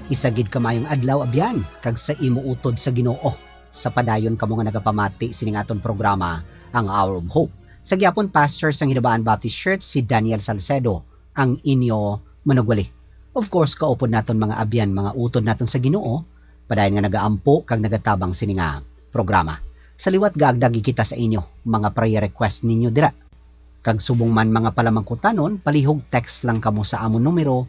Isagid kamayong adlaw abyan kag sa imo utod sa Ginoo. Sa padayon kamo nga nagapamati sining aton programa ang Hour of Hope. Sa gyapon pastor sang Hinabaan Baptist Church si Daniel Salcedo ang inyo manugwali. Of course kaupod naton mga abyan mga utod naton sa Ginoo padayon nga nagaampo kag nagatabang sining programa. Sa liwat gaagdagi kita sa inyo mga prayer request ninyo dira. Kag subong man mga palamangkutanon, palihog text lang kamo sa amon numero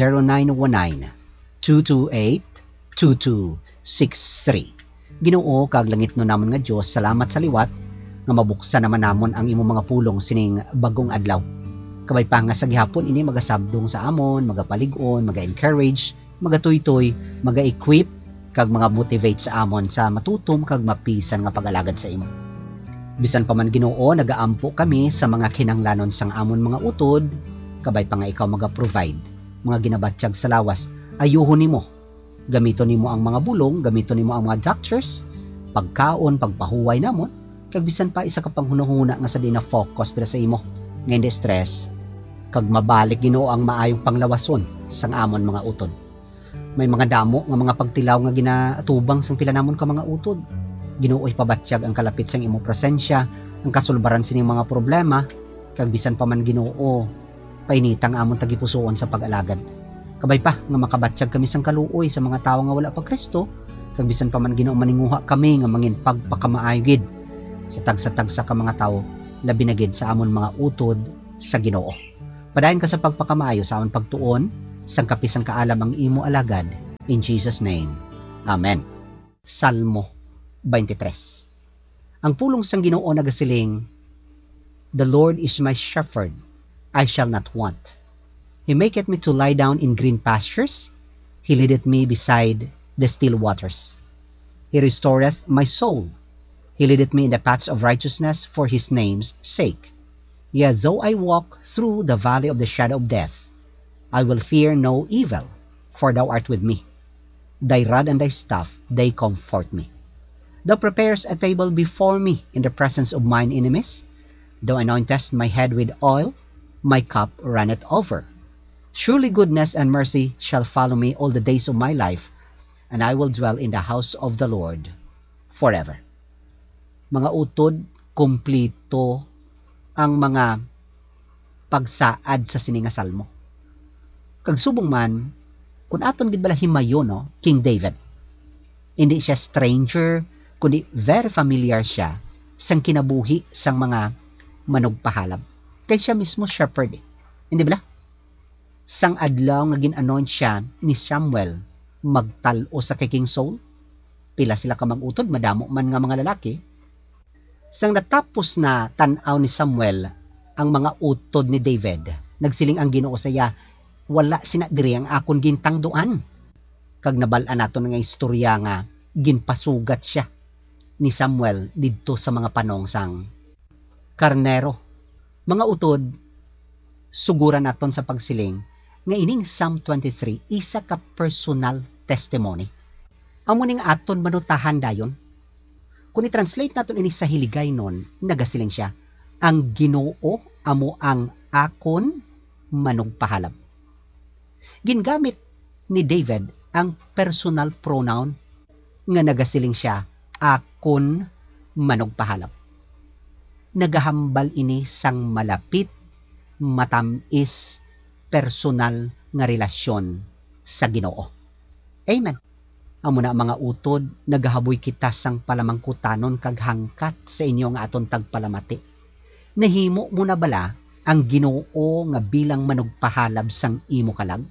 0919-228-2263. Ginoo kag langit no namon nga Dios, salamat sa liwat nga mabuksan naman namon ang imong mga pulong sining bagong adlaw. Kabay pa nga sa gihapon ini magasabdong sa amon, magapalig-on, maga-encourage, magatuytoy, maga-equip kag mga motivate sa amon sa matutom kag mapisan nga pag-alagad sa imo. Bisan pa man Ginoo, nagaampo kami sa mga kinanglanon sang amon mga utod, kabay pa nga ikaw maga-provide mga ginabatyag sa lawas. Ayuhon nimo, gamiton nimo ang mga bulong, gamiton nimo ang mga doctors, pagkaon, pagpahuway namon, kag bisan pa isa ka pang hunahuna nga sa di na focus dira sa imo, nga hindi stress, kag mabalik Ginoo ang maayong panglawason sang amon mga utod. May mga damo nga mga pagtilaw nga ginaatubang sang pila namon ka mga utod. Ginoo ipabatyag ang kalapit sang imong presensya, ang kasulbaran sining mga problema, kag bisan pa man Ginoo, painitang amon tagipusoon sa pag-alagad. Kabay pa nga makabatyag kami sang kaluoy sa mga tawo nga wala pa Kristo, kag bisan pa man Ginoo maninguha kami nga mangin pagpakamaayo gid sa tagsa-tagsa ka mga tawo, labi na gid sa amon mga utod sa Ginoo. Padayon ka sa pagpakamaayo sa amon pagtuon, sang kapisang kaalam ang imo alagad, in Jesus name. Amen. Salmo 23. Ang pulong sang Ginoo nagasiling, The Lord is my shepherd, I shall not want. He maketh me to lie down in green pastures, He leadeth me beside the still waters. He restoreth my soul, He leadeth me in the paths of righteousness for His name's sake. Yea, though I walk through the valley of the shadow of death, I will fear no evil, for Thou art with me. Thy rod and Thy staff, they comfort me. Thou preparest a table before me in the presence of mine enemies. Thou anointest my head with oil, my cup runneth over. Surely goodness and mercy shall follow me all the days of my life, and I will dwell in the house of the Lord forever. Mga utod, kumplito ang mga pagsaad sa sininga salmo. Kag subong man, kung aton gid bala himayon, no, King David, hindi siya stranger, kundi very familiar siya sang kinabuhi sang mga manugpahalab. Kay siya mismo shepherd. Hindi ba? Sang adlaw nga gin-anoint siya ni Samuel magtalo sa kay King Saul, pila sila ka mag-utod, madamo man nga mga lalaki. Sang natapos na tan-aw ni Samuel ang mga utod ni David, nagsiling ang Ginoo sa iya, wala sina diri ang akon gintangduan. Kag nabal-an naton nga istorya nga ginpasugat siya ni Samuel didto sa mga panong sang karnero. Mga utod, suguran naton sa pagsiling nga ining Psalm 23 isa ka personal testimony. Amo ning aton manutahan dayon. Kung i-translate naton ini sa Hiligaynon, nagasiling siya, ang Ginoo amo ang akon manugpahalab. Gingamit ni David ang personal pronoun nga nagasiling siya, akon manugpahalab. Nagahambal ini sang malapit, matamis, personal nga relasyon sa Ginoo. Amen. Amo na mga utod, nagahaboy kita sang palamangkutanon kag hangkat sa inyo nga aton tagpalamati. Nahimo mo na bala ang Ginoo nga bilang manugpahalab sang imo kalag?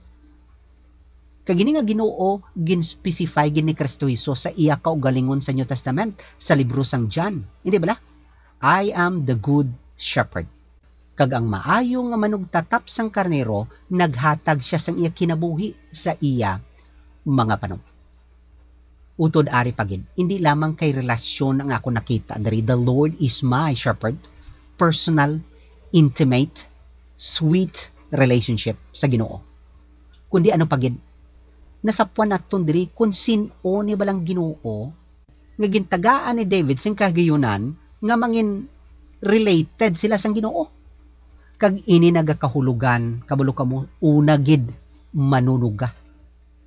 Kagini nga Ginoo gin-specify gin ni Kristo Hesus sa iya kaugalingon sa New Testament sa libro sang John. Hindi bala? I am the good shepherd. Kag ang maayo nga manugtatap sang karnero, naghatag siya sang iya kinabuhi sa iya mga panong. Utod ari pagid, hindi lamang kay relasyon ang ako nakita diri, the Lord is my shepherd, personal, intimate, sweet relationship sa Ginoo. Kundi ano pagid, nasapuan naton diri kung sino ni balang Ginoo nga gintagaan ni David sing kagayunan nga mangin related sila sang Ginoo. Kag ini nagakahulugan kabalo kamo una gid manunuga.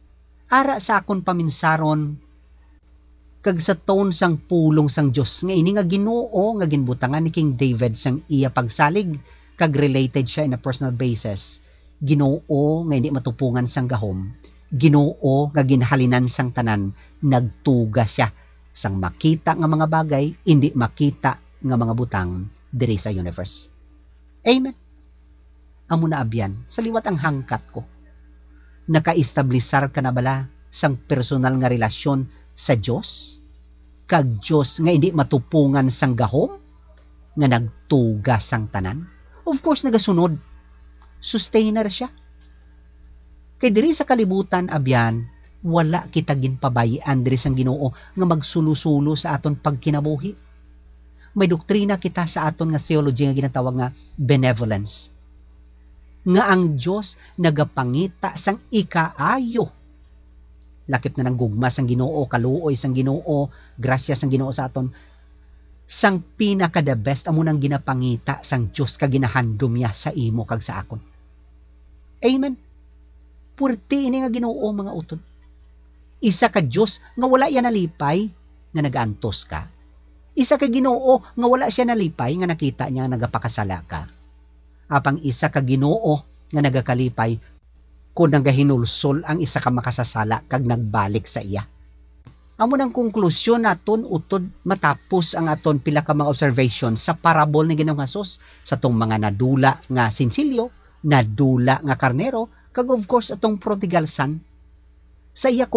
Ara sa akon paminsaron kag sa tone sang pulong sang Dios nga ini nga Ginoo nga ginbutangan ni King David sang iya pagsalig kag related siya in a personal basis. Ginoo nga hindi matupungan sang gahom, Ginoo nga ginhalinan sang tanan, nagtuga siya sang makita nga mga bagay, hindi makita nga mga butang diri sa universe. Amen. Amo na abyan, sa liwat ang hangkat ko. Nakaestablisar ka na bala sang personal nga relasyon sa Dios? Kag Dios nga hindi matupungan sang gahom, nga nagtuga sang tanan? Of course, nagasunod. Sustainer siya. Kay diri sa kalibutan abyan, wala kita ginpabayian diri sang Ginoo nga magsulusulo sa aton pagkinabuhi. May doktrina kita sa aton nga theology nga ginatawag nga benevolence. Nga ang Dios nagapangita sang ikaayo. Lakip na ng gugma sang Ginoo, kaluoy sang Ginoo, grasya sang Ginoo sa aton. Sang pinaka the best amo nang ginapangita sang Dios kag ginahandom niya sa imo kag sa akon. Amen. Purti ini nga Ginoo mga utod. Isa ka Dios nga wala yan nalipay nga nagaantos ka. Isa ka Ginoo nga wala siya nalipay nga nakita niya nagapakasala ka. Apang isa ka Ginoo nga nagakalipay kung nagahinulsol ang isa ka makasasala kag nagbalik sa iya. Amo nang konklusyon naton utod matapos ang aton pila ka mga observation sa parable ni Ginoong Hesus sa tong mga nadula nga sinsilyo, nadula nga karnero, kag of course atong prodigal son. Sa iya